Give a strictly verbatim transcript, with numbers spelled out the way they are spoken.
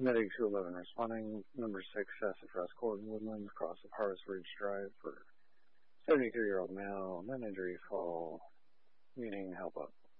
Medic two eleven responding. Number six, Sassafras Court in Woodlands, cross of Harvest Ridge Drive for seventy-three-year-old male, non-injury fall, needing help up.